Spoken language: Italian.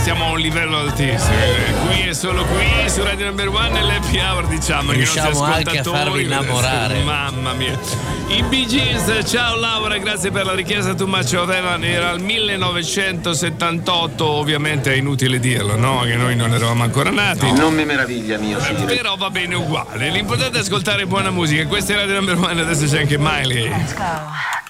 stiamo a un livello altissimo. Qui è solo qui su Radio Number One e l'Happy Hour, diciamo che i nostri Riusciamo ascoltatori anche a farvi innamorare. mamma mia. I Bee Gees, ciao Laura, grazie per la richiesta. Too Much of Heaven era il 1978, ovviamente è inutile dirlo, no? Che noi non eravamo ancora nati. Non mi meraviglia mio figlio. Però va bene uguale. L'importante è ascoltare buona musica. Questa è Radio Number One, adesso c'è anche Miley. Let's go.